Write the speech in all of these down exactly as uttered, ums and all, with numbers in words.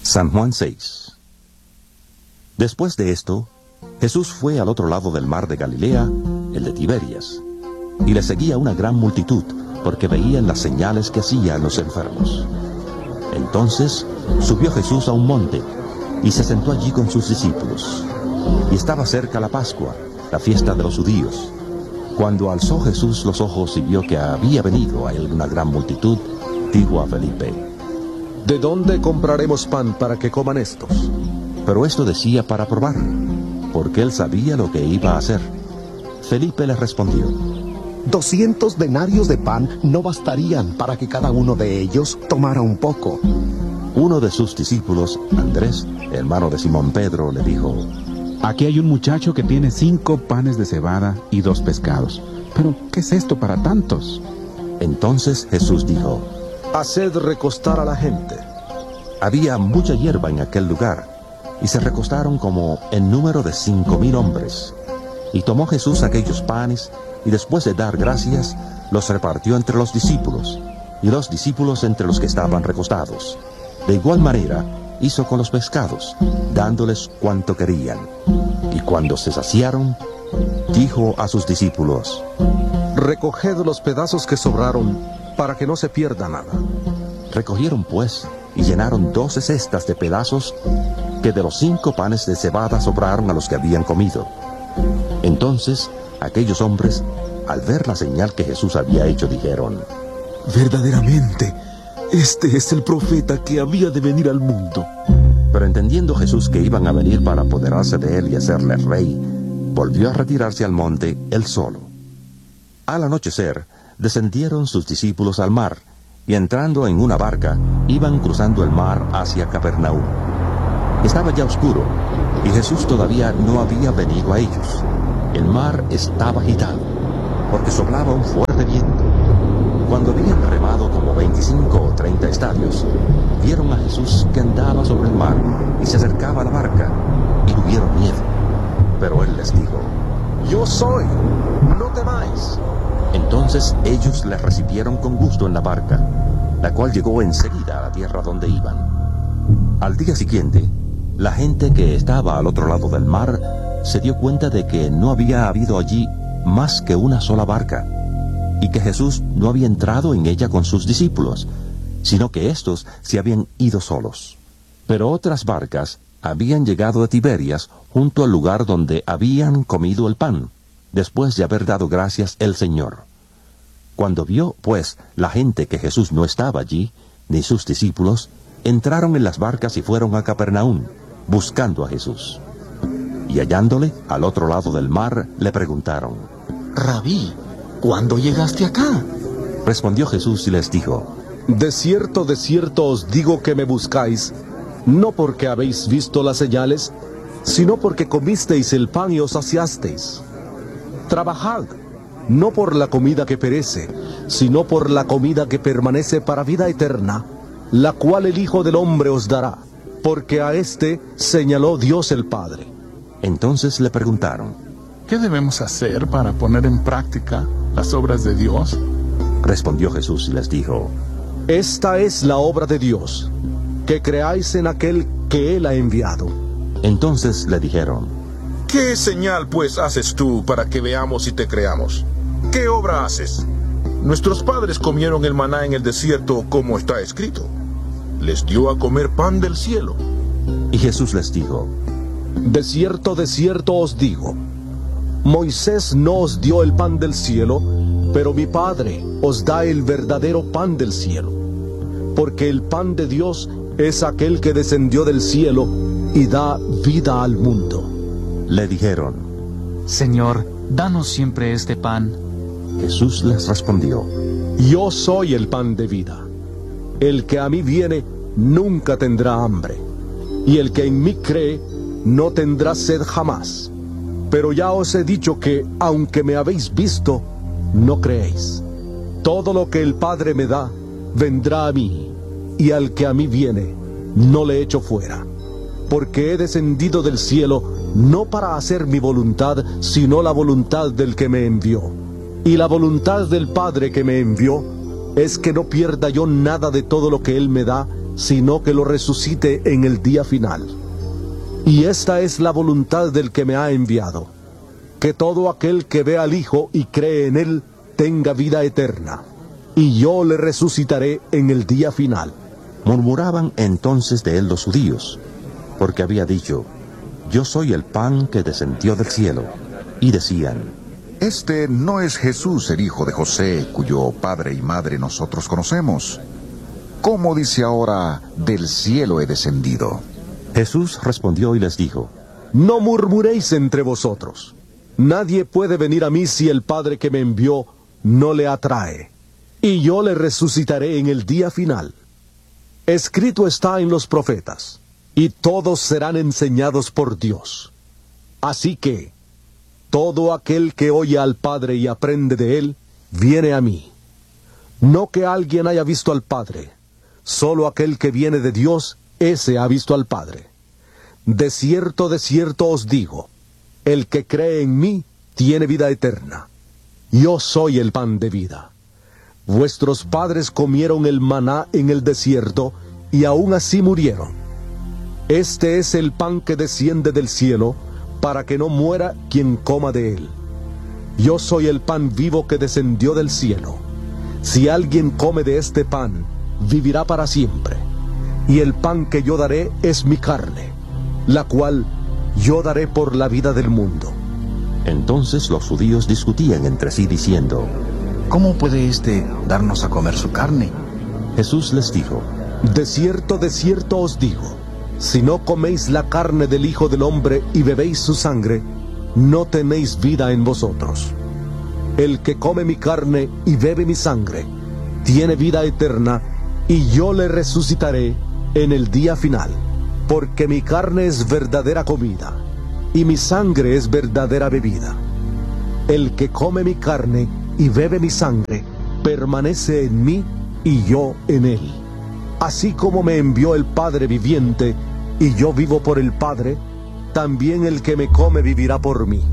San Juan seis. Después de esto, Jesús fue al otro lado del mar de Galilea, el de Tiberias, y le seguía una gran multitud, porque veían las señales que hacían los enfermos. Entonces subió Jesús a un monte, y se sentó allí con sus discípulos. Y estaba cerca la Pascua, la fiesta de los judíos. Cuando alzó Jesús los ojos y vio que había venido a él una gran multitud, dijo a Felipe: ¿De dónde compraremos pan para que coman estos? Pero esto decía para probar, porque él sabía lo que iba a hacer. Felipe le respondió: Doscientos denarios de pan no bastarían para que cada uno de ellos tomara un poco. Uno de sus discípulos, Andrés, hermano de Simón Pedro, le dijo: Aquí hay un muchacho que tiene cinco panes de cebada y dos pescados. ¿Pero qué es esto para tantos? Entonces Jesús dijo: Haced recostar a la gente. Había mucha hierba en aquel lugar, y se recostaron como en número de cinco mil hombres. Y tomó Jesús aquellos panes, y después de dar gracias, los repartió entre los discípulos, y los discípulos entre los que estaban recostados. De igual manera hizo con los pescados, dándoles cuanto querían. Y cuando se saciaron, dijo a sus discípulos: Recoged los pedazos que sobraron, para que no se pierda nada. Recogieron pues, y llenaron doce cestas de pedazos, que de los cinco panes de cebada sobraron a los que habían comido. Entonces aquellos hombres, al ver la señal que Jesús había hecho, dijeron: Verdaderamente, este es el profeta que había de venir al mundo. Pero entendiendo Jesús que iban a venir para apoderarse de él y hacerle rey, volvió a retirarse al monte él solo. Al anochecer, descendieron sus discípulos al mar, y entrando en una barca, iban cruzando el mar hacia Capernaum. Estaba ya oscuro, y Jesús todavía no había venido a ellos. El mar estaba agitado, porque soplaba un fuerte viento. Cuando habían remado como veinticinco o treinta estadios, vieron a Jesús que andaba sobre el mar y se acercaba a la barca, y tuvieron miedo. Pero él les dijo: Yo soy, no temáis. Entonces ellos le recibieron con gusto en la barca, la cual llegó enseguida a la tierra donde iban. Al día siguiente, la gente que estaba al otro lado del mar se dio cuenta de que no había habido allí más que una sola barca, y que Jesús no había entrado en ella con sus discípulos, sino que éstos se habían ido solos. Pero otras barcas habían llegado de Tiberias junto al lugar donde habían comido el pan, después de haber dado gracias el Señor. Cuando vio, pues, la gente que Jesús no estaba allí, ni sus discípulos, entraron en las barcas y fueron a Capernaum, buscando a Jesús. Y hallándole al otro lado del mar, le preguntaron: Rabí, ¿cuándo llegaste acá? Respondió Jesús y les dijo: De cierto, de cierto os digo que me buscáis, no porque habéis visto las señales, sino porque comisteis el pan y os saciasteis. Trabajad, no por la comida que perece, sino por la comida que permanece para vida eterna, la cual el Hijo del Hombre os dará, porque a éste señaló Dios el Padre. Entonces le preguntaron: ¿Qué debemos hacer para poner en práctica las obras de Dios? Respondió Jesús y les dijo: Esta es la obra de Dios, que creáis en aquel que Él ha enviado. Entonces le dijeron: ¿Qué señal pues haces tú para que veamos y te creamos? ¿Qué obra haces? Nuestros padres comieron el maná en el desierto, como está escrito. Les dio a comer pan del cielo. Y Jesús les dijo: De cierto, de cierto os digo, Moisés no os dio el pan del cielo, pero mi Padre os da el verdadero pan del cielo. Porque el pan de Dios es aquel que descendió del cielo y da vida al mundo. Le dijeron: Señor, danos siempre este pan. Jesús les respondió: Yo soy el pan de vida. El que a mí viene nunca tendrá hambre, y el que en mí cree no tendrá sed jamás. Pero ya os he dicho que, aunque me habéis visto, no creéis. Todo lo que el Padre me da, vendrá a mí, y al que a mí viene, no le echo fuera. Porque he descendido del cielo, no para hacer mi voluntad, sino la voluntad del que me envió. Y la voluntad del Padre que me envió, es que no pierda yo nada de todo lo que Él me da, sino que lo resucite en el día final. Y esta es la voluntad del que me ha enviado, que todo aquel que ve al Hijo y cree en él tenga vida eterna, y yo le resucitaré en el día final. Murmuraban entonces de él los judíos, porque había dicho, yo soy el pan que descendió del cielo. Y decían, este no es Jesús, el hijo de José, cuyo padre y madre nosotros conocemos. ¿Cómo dice ahora, del cielo he descendido? Jesús respondió y les dijo, no murmuréis entre vosotros. Nadie puede venir a mí si el Padre que me envió no le atrae, y yo le resucitaré en el día final. Escrito está en los profetas, y todos serán enseñados por Dios. Así que, todo aquel que oye al Padre y aprende de él, viene a mí. No que alguien haya visto al Padre, solo aquel que viene de Dios, ese ha visto al Padre. De cierto, de cierto os digo, el que cree en mí tiene vida eterna. Yo soy el pan de vida. Vuestros padres comieron el maná en el desierto y aún así murieron. Este es el pan que desciende del cielo, para que no muera quien coma de él. Yo soy el pan vivo que descendió del cielo. Si alguien come de este pan, vivirá para siempre. Y el pan que yo daré es mi carne, la cual yo daré por la vida del mundo. Entonces los judíos discutían entre sí diciendo, ¿cómo puede éste darnos a comer su carne? Jesús les dijo, de cierto, de cierto os digo, si no coméis la carne del Hijo del Hombre y bebéis su sangre, no tenéis vida en vosotros. El que come mi carne y bebe mi sangre, tiene vida eterna, y yo le resucitaré en el día final, porque mi carne es verdadera comida, y mi sangre es verdadera bebida. El que come mi carne y bebe mi sangre, permanece en mí y yo en él. Así como me envió el Padre viviente, y yo vivo por el Padre, también el que me come vivirá por mí.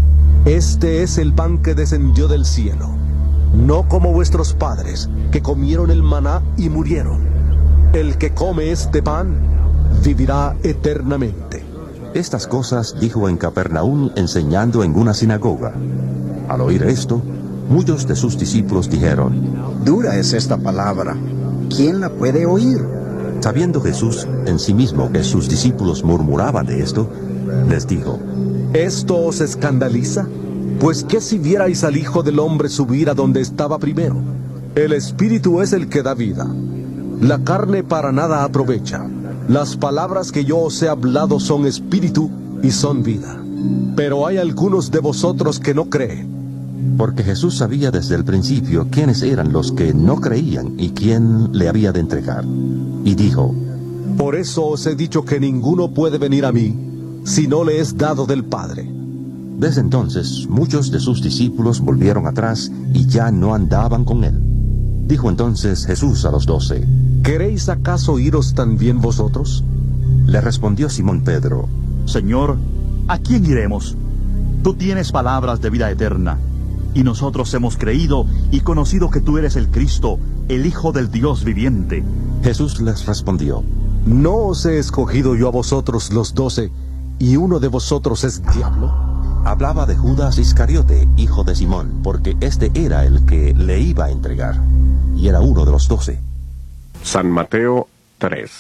Este es el pan que descendió del cielo, no como vuestros padres, que comieron el maná y murieron. El que come este pan, vivirá eternamente. Estas cosas dijo en Capernaum enseñando en una sinagoga. Al oír esto, muchos de sus discípulos dijeron, dura es esta palabra, ¿quién la puede oír? Sabiendo Jesús en sí mismo que sus discípulos murmuraban de esto, les dijo, ¿esto os escandaliza? Pues ¿qué si vierais al Hijo del Hombre subir a donde estaba primero? El Espíritu es el que da vida. La carne para nada aprovecha. Las palabras que yo os he hablado son espíritu y son vida. Pero hay algunos de vosotros que no creen. Porque Jesús sabía desde el principio quiénes eran los que no creían y quién le había de entregar. Y dijo, por eso os he dicho que ninguno puede venir a mí si no le es dado del Padre. Desde entonces muchos de sus discípulos volvieron atrás y ya no andaban con él. Dijo entonces Jesús a los doce, ¿queréis acaso iros también vosotros? Le respondió Simón Pedro, Señor, ¿a quién iremos? Tú tienes palabras de vida eterna, y nosotros hemos creído y conocido que tú eres el Cristo, el Hijo del Dios viviente. Jesús les respondió, ¿no os he escogido yo a vosotros los doce, y uno de vosotros es diablo? Hablaba de Judas Iscariote, hijo de Simón, porque este era el que le iba a entregar, y era uno de los doce. San Mateo tres.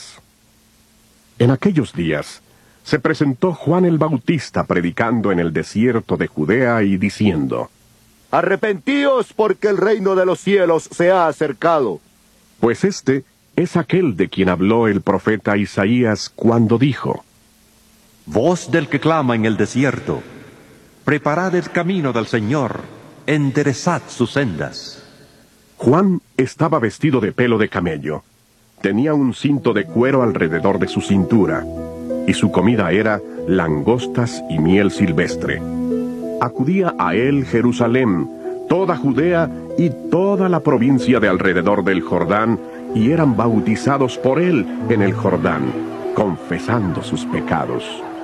En aquellos días se presentó Juan el Bautista predicando en el desierto de Judea y diciendo, arrepentíos porque el reino de los cielos se ha acercado. Pues este es aquel de quien habló el profeta Isaías cuando dijo, voz del que clama en el desierto, preparad el camino del Señor, enderezad sus sendas. Juan estaba vestido de pelo de camello, tenía un cinto de cuero alrededor de su cintura, y su comida era langostas y miel silvestre. Acudía a él Jerusalén, toda Judea y toda la provincia de alrededor del Jordán, y eran bautizados por él en el Jordán, confesando sus pecados.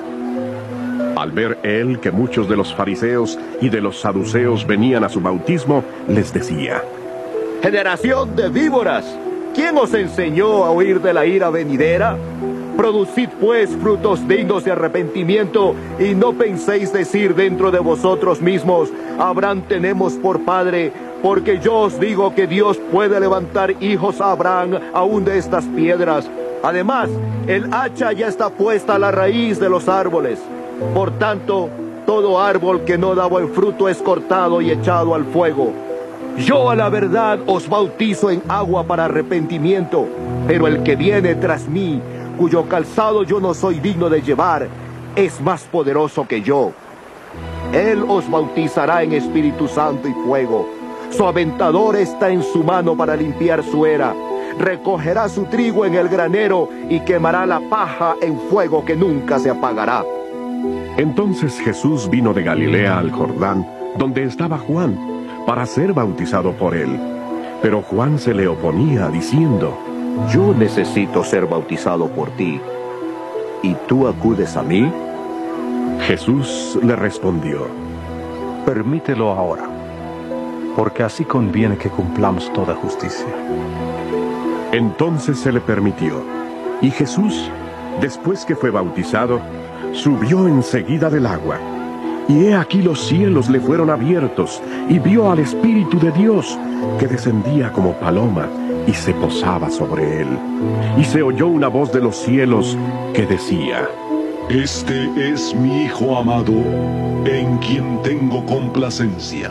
Al ver él que muchos de los fariseos y de los saduceos venían a su bautismo, les decía, generación de víboras, ¿quién os enseñó a huir de la ira venidera? Producid pues frutos dignos de arrepentimiento, y no penséis decir dentro de vosotros mismos: Abraham tenemos por padre, porque yo os digo que Dios puede levantar hijos a Abraham aún de estas piedras. Además, el hacha ya está puesta a la raíz de los árboles. Por tanto, todo árbol que no da buen fruto es cortado y echado al fuego. Yo a la verdad os bautizo en agua para arrepentimiento, pero el que viene tras mí, cuyo calzado yo no soy digno de llevar, es más poderoso que yo. Él os bautizará en Espíritu Santo y fuego. Su aventador está en su mano para limpiar su era. Recogerá su trigo en el granero y quemará la paja en fuego que nunca se apagará. Entonces Jesús vino de Galilea al Jordán, donde estaba Juan, para ser bautizado por él. Pero Juan se le oponía, diciendo: Yo necesito ser bautizado por ti, ¿y tú acudes a mí? Jesús le respondió: Permítelo ahora, porque así conviene que cumplamos toda justicia. Entonces se le permitió, y Jesús, después que fue bautizado, subió enseguida del agua. Y he aquí los cielos le fueron abiertos, y vio al Espíritu de Dios, que descendía como paloma, y se posaba sobre él. Y se oyó una voz de los cielos que decía: Este es mi Hijo amado, en quien tengo complacencia.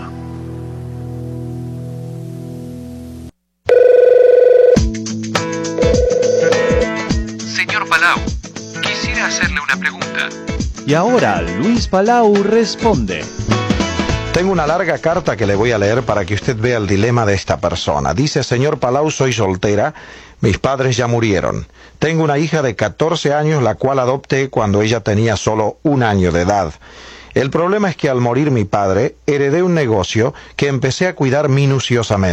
Señor Palau, quisiera hacerle una pregunta. Y ahora Luis Palau responde. Tengo una larga carta que le voy a leer para que usted vea el dilema de esta persona. Dice: Señor Palau, soy soltera, mis padres ya murieron. Tengo una hija de catorce años, la cual adopté cuando ella tenía solo un año de edad. El problema es que al morir mi padre, heredé un negocio que empecé a cuidar minuciosamente.